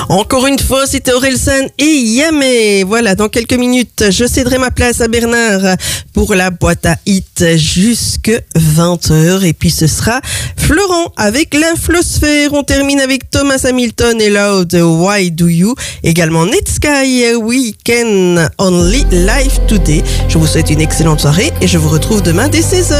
Encore une fois, c'était Orelsan et Yamé. Voilà, dans quelques minutes, je céderai ma place à Bernard pour la boîte à hit jusque 20h. Et puis ce sera Florent avec l'Inflosphère. On termine avec Thomas Hamilton et Loud, Why Do You. Également Netsky, We Can Only Live Today. Je vous souhaite une excellente soirée et je vous retrouve demain dès 16h.